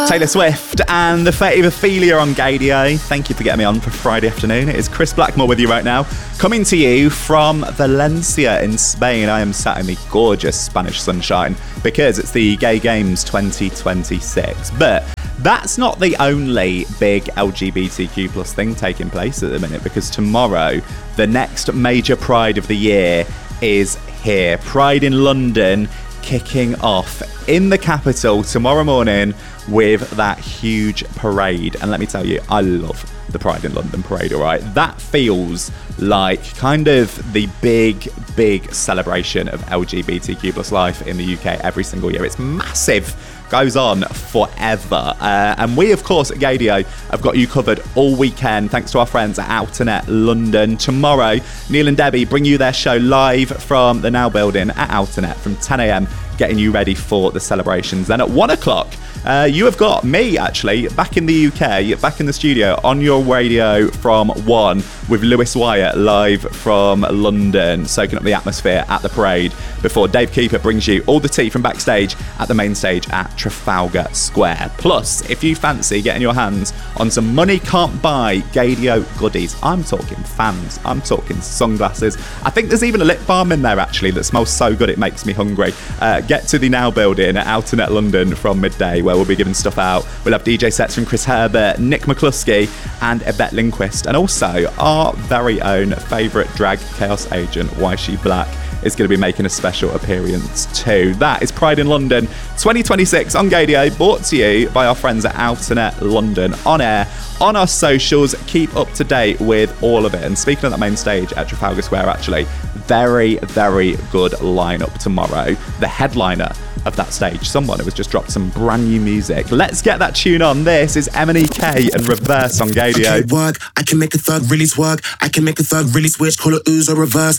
Taylor Swift and the Fate of Ophelia on Gaydio. Thank you for getting me on for Friday afternoon. It is Chris Blackmore with you right now, coming to you from Valencia in Spain. I am sat in the gorgeous Spanish sunshine because it's the Gay Games 2026. But that's not the only big LGBTQ plus thing taking place at the minute, because tomorrow, the next major Pride of the year is here. Pride in London kicking off in the capital tomorrow morning with that huge parade. And let me tell you, I love the Pride in London parade, all right? That feels like kind of the big celebration of LGBTQ plus life in the UK every single year. It's massive. Goes on forever. And we, of course, at Gaydio have got you covered all weekend, thanks to our friends at Outernet London. Tomorrow, Neil and Debbie bring you their show live from the Now Building at Outernet from 10 a.m, getting you ready for the celebrations. Then at 1 o'clock, you have got me, actually, back in the UK, back in the studio, on your radio from 1 with Lewis Wyatt live from London, soaking up the atmosphere at the parade, before Dave Keeper brings you all the tea from backstage at the main stage at Trafalgar Square. Plus, if you fancy getting your hands on some money can't buy Gaydio goodies, I'm talking fans, I'm talking sunglasses. I think there's even a lip balm in there, actually, that smells so good it makes me hungry. Get to the Now Building at Outernet London from midday, where we'll be giving stuff out. We'll have DJ sets from Chris Herbert, Nick McCluskey and Yvette Lindquist, and also our very own favourite drag chaos agent, Why She Black, is going to be making a special appearance too. That is Pride in London 2026 on Gaydio, brought to you by our friends at Outernet London, on air, on our socials. Keep up to date with all of it. And speaking of that main stage at Trafalgar Square, actually, very good lineup tomorrow. The headliner of that stage, someone who has just dropped some brand new music. Let's get that tune on. This is MNEK and Reverse on Gaydio. I can make a thug really twerk. I can make a thug really switch. Call it ooze or reverse.